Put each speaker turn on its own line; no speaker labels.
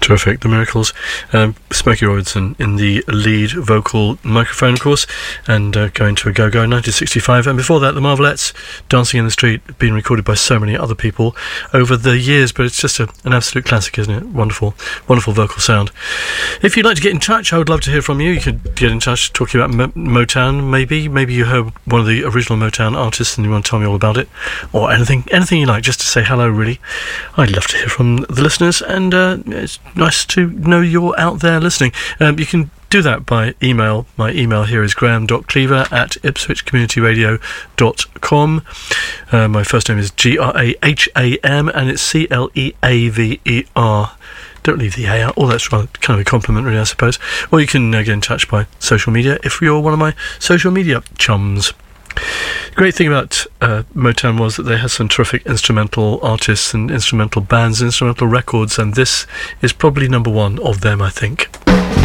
Terrific, The Miracles. Smokey Robinson in the lead vocal microphone, of course, and Going to a Go-Go in 1965. And before that, The Marvelettes, Dancing in the Street, been recorded by so many other people over the years, but it's just an absolute classic, isn't it? Wonderful, wonderful vocal sound. If you'd like to get in touch, I would love to hear from you. You could get in touch talking about Motown, maybe. Maybe you heard one of the original Motown artists and you want to tell me all about it, or anything you like, just to say hello, really. I'd love to hear from the listeners, and it's nice to know you're out there listening. You can do that by email. My email here is graham.cleaver@ipswichcommunityradio.com. My first name is Graham, and it's Cleaver. Don't leave the A out. Oh, that's kind of a compliment, really, I suppose. Or you can get in touch by social media if you're one of my social media chums. The great thing about Motown was that they had some terrific instrumental artists and instrumental bands, instrumental records, and this is probably number one of them, I think.